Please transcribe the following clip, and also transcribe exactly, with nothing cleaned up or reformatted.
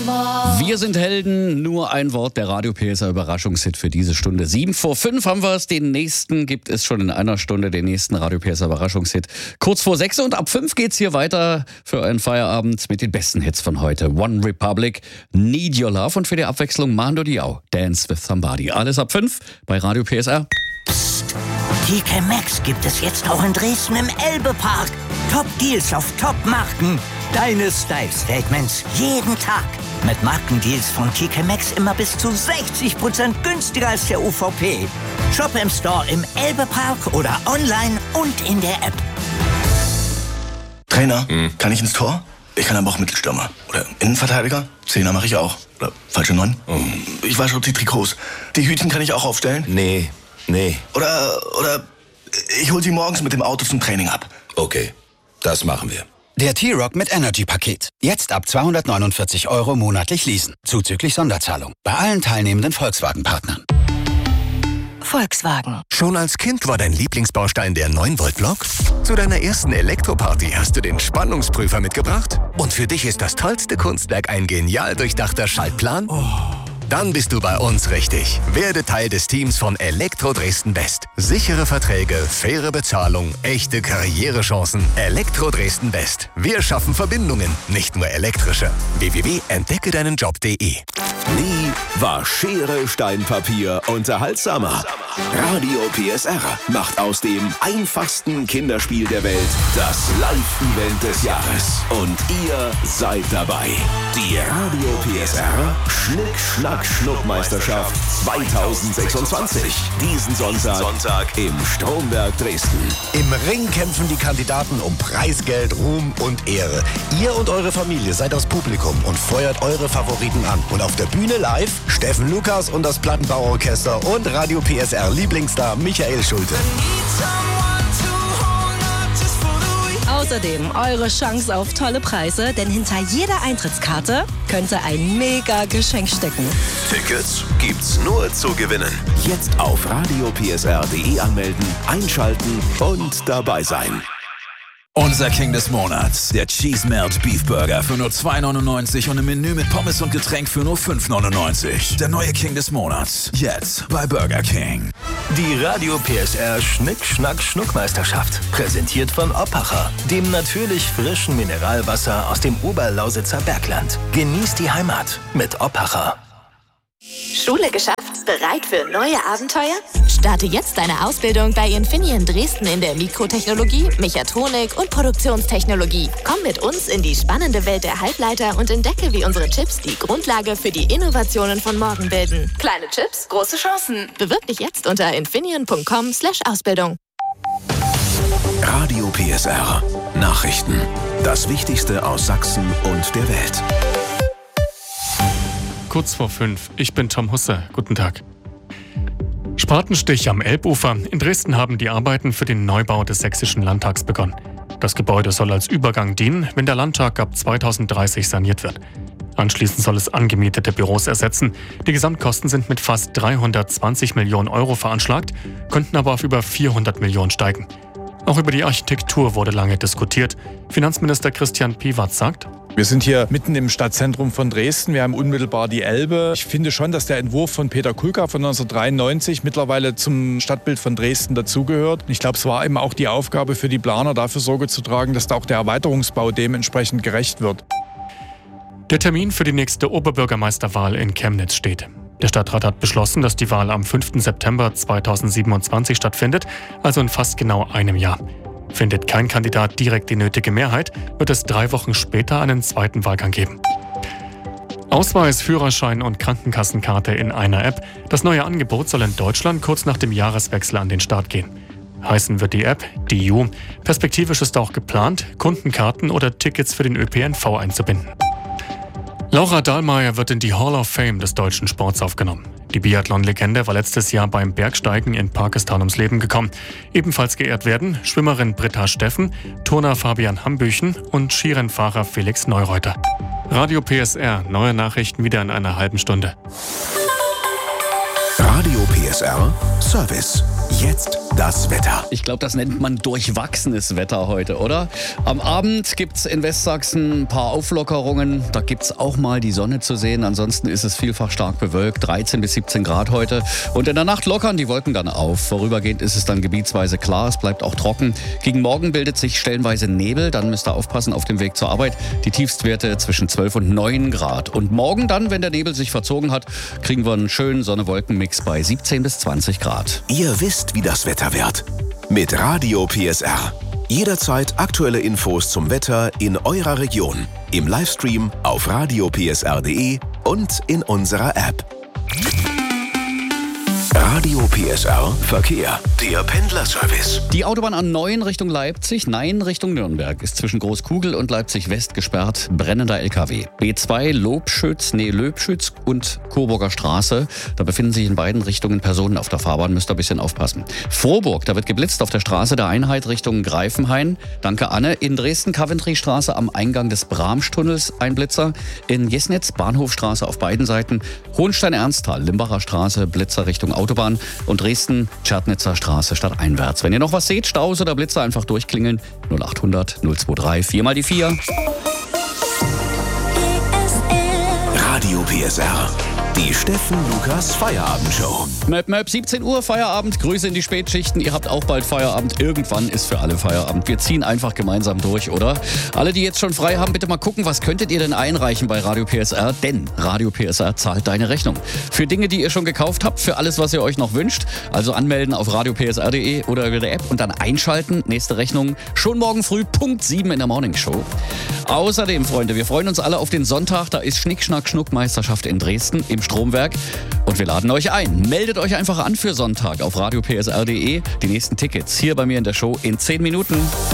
Wir sind Helden, nur ein Wort, der Radio P S R Überraschungshit für diese Stunde. Sieben vor fünf haben wir es, den nächsten gibt es schon in einer Stunde, den nächsten Radio P S R Überraschungshit. Kurz vor sechs und ab fünf geht's hier weiter für einen Feierabend mit den besten Hits von heute. One Republic, Need Your Love und für die Abwechslung Mando Diao, Dance with Somebody. Alles ab fünf bei Radio P S R. Psst, T K Maxx gibt es jetzt auch in Dresden im Elbe-Park. Top-Deals auf Top-Marken. Deine Style-Statements jeden Tag. Mit Markendeals von T K Maxx immer bis zu sechzig Prozent günstiger als der U V P. Shop im Store im Elbe-Park oder online und in der App. Trainer, hm. kann ich ins Tor? Ich kann aber auch Mittelstürmer. Oder Innenverteidiger? Zehner mache ich auch. Oder falsche Neun? Oh. Ich wasche auch die Trikots. Die Hütchen kann ich auch aufstellen? Nee, nee. Oder, oder ich hol sie morgens mit dem Auto zum Training ab. Okay, das machen wir. Der T-Rock mit Energy-Paket. Jetzt ab zweihundertneunundvierzig Euro monatlich leasen. Zuzüglich Sonderzahlung. Bei allen teilnehmenden Volkswagen-Partnern. Volkswagen. Schon als Kind war dein Lieblingsbaustein der neun Volt Block? Zu deiner ersten Elektroparty hast du den Spannungsprüfer mitgebracht? Und für dich ist das tollste Kunstwerk ein genial durchdachter Schaltplan? Oh. Dann bist du bei uns richtig. Werde Teil des Teams von Elektro Dresden West. Sichere Verträge, faire Bezahlung, echte Karrierechancen. Elektro Dresden West. Wir schaffen Verbindungen, nicht nur elektrische. w w w punkt entdecke deinen job punkt de. Nie war Schere, Stein, Papier unterhaltsamer. Radio P S R macht aus dem einfachsten Kinderspiel der Welt das Live-Event des Jahres. Und ihr seid dabei. Die Radio P S R Schnick, Schnack, Schnuckmeisterschaft zweitausendsechsundzwanzig. Diesen Sonntag, Sonntag im Stromberg Dresden. Im Ring kämpfen die Kandidaten um Preisgeld, Ruhm und Ehre. Ihr und eure Familie seid das Publikum und feuert eure Favoriten an. Und auf der Bühne live Steffen Lukas und das Plattenbauorchester und Radio P S R Lieblingsstar Michael Schulte. Außerdem eure Chance auf tolle Preise, denn hinter jeder Eintrittskarte könnte ein mega Geschenk stecken. Tickets gibt's nur zu gewinnen. Jetzt auf radio p s r punkt de anmelden, einschalten und dabei sein. Unser King des Monats, der Cheese Melt Beef Burger für nur zwei neunundneunzig und ein Menü mit Pommes und Getränk für nur fünf neunundneunzig. Der neue King des Monats, jetzt bei Burger King. Die Radio P S R Schnick, Schnack, Schnuckmeisterschaft. Präsentiert von Oppacher, dem natürlich frischen Mineralwasser aus dem Oberlausitzer Bergland. Genießt die Heimat mit Oppacher. Schule geschafft? Bereit für neue Abenteuer? Starte jetzt deine Ausbildung bei Infineon Dresden in der Mikrotechnologie, Mechatronik und Produktionstechnologie. Komm mit uns in die spannende Welt der Halbleiter und entdecke, wie unsere Chips die Grundlage für die Innovationen von morgen bilden. Kleine Chips, große Chancen. Bewirb dich jetzt unter infineon punkt com slash Ausbildung. Radio P S R. Nachrichten. Das Wichtigste aus Sachsen und der Welt. Kurz vor fünf. Ich bin Tom Husse. Guten Tag. Spatenstich am Elbufer. In Dresden haben die Arbeiten für den Neubau des Sächsischen Landtags begonnen. Das Gebäude soll als Übergang dienen, wenn der Landtag ab zweitausenddreißig saniert wird. Anschließend soll es angemietete Büros ersetzen. Die Gesamtkosten sind mit fast dreihundertzwanzig Millionen Euro veranschlagt, könnten aber auf über vierhundert Millionen steigen. Auch über die Architektur wurde lange diskutiert. Finanzminister Christian Piwatz sagt: Wir sind hier mitten im Stadtzentrum von Dresden. Wir haben unmittelbar die Elbe. Ich finde schon, dass der Entwurf von Peter Kulka von neunzehnhundertdreiundneunzig mittlerweile zum Stadtbild von Dresden dazugehört. Ich glaube, es war eben auch die Aufgabe für die Planer, dafür Sorge zu tragen, dass da auch der Erweiterungsbau dementsprechend gerecht wird. Der Termin für die nächste Oberbürgermeisterwahl in Chemnitz steht. Der Stadtrat hat beschlossen, dass die Wahl am fünften September zweitausendsiebenundzwanzig stattfindet, also in fast genau einem Jahr. Findet kein Kandidat direkt die nötige Mehrheit, wird es drei Wochen später einen zweiten Wahlgang geben. Ausweis, Führerschein und Krankenkassenkarte in einer App. Das neue Angebot soll in Deutschland kurz nach dem Jahreswechsel an den Start gehen. Heißen wird die App D U. Perspektivisch ist auch geplant, Kundenkarten oder Tickets für den Ö P N V einzubinden. Laura Dahlmeier wird in die Hall of Fame des deutschen Sports aufgenommen. Die Biathlon-Legende war letztes Jahr beim Bergsteigen in Pakistan ums Leben gekommen. Ebenfalls geehrt werden Schwimmerin Britta Steffen, Turner Fabian Hambüchen und Skirennfahrer Felix Neureuter. Radio P S R, neue Nachrichten wieder in einer halben Stunde. Radio P S R Service. Jetzt das Wetter. Ich glaube, das nennt man durchwachsenes Wetter heute, oder? Am Abend gibt es in Westsachsen ein paar Auflockerungen. Da gibt es auch mal die Sonne zu sehen. Ansonsten ist es vielfach stark bewölkt. dreizehn bis siebzehn Grad heute. Und in der Nacht lockern die Wolken dann auf. Vorübergehend ist es dann gebietsweise klar. Es bleibt auch trocken. Gegen Morgen bildet sich stellenweise Nebel. Dann müsst ihr aufpassen auf dem Weg zur Arbeit. Die Tiefstwerte zwischen zwölf und neun Grad. Und morgen dann, wenn der Nebel sich verzogen hat, kriegen wir einen schönen Sonne-Wolken-Mix bei siebzehn bis zwanzig Grad. Ihr wisst, wie das Wetter wird. Mit Radio P S R. Jederzeit aktuelle Infos zum Wetter in eurer Region. Im Livestream auf radio p s r punkt d e und in unserer App. Radio P S R Verkehr, der Pendlerservice. Die Autobahn A neun Richtung Leipzig, nein Richtung Nürnberg, ist zwischen Großkugel und Leipzig West gesperrt. Brennender L K W. B zwei Lobschütz, nee Löbschütz und Coburger Straße. Da befinden sich in beiden Richtungen Personen auf der Fahrbahn, müsst ihr ein bisschen aufpassen. Frohburg, da wird geblitzt auf der Straße der Einheit Richtung Greifenhain. Danke Anne. In Dresden Coventry-Straße am Eingang des Bramstunnels ein Blitzer. In Jesnitz Bahnhofstraße auf beiden Seiten. Hohenstein-Ernsthal, Limbacher Straße, Blitzer Richtung Autobahn. Und Dresden, Tschernitzer Straße stadteinwärts. Wenn ihr noch was seht, Staus oder Blitzer, einfach durchklingeln. null acht hundert null zwei drei, vier mal die vier. Radio P S R. Die Steffen Lukas Feierabendshow. Möp, möp, siebzehn Uhr Feierabend. Grüße in die Spätschichten. Ihr habt auch bald Feierabend. Irgendwann ist für alle Feierabend. Wir ziehen einfach gemeinsam durch, oder? Alle, die jetzt schon frei haben, bitte mal gucken, was könntet ihr denn einreichen bei Radio P S R? Denn Radio P S R zahlt deine Rechnung. Für Dinge, die ihr schon gekauft habt, für alles, was ihr euch noch wünscht. Also anmelden auf radio p s r punkt d e oder über der App und dann einschalten. Nächste Rechnung schon morgen früh, Punkt sieben in der Morning Show. Außerdem, Freunde, wir freuen uns alle auf den Sonntag. Da ist Schnick, Schnack, Schnuck Meisterschaft in Dresden im Stromwerk. Und wir laden euch ein. Meldet euch einfach an für Sonntag auf radio p s r punkt d e. Die nächsten Tickets hier bei mir in der Show in zehn Minuten.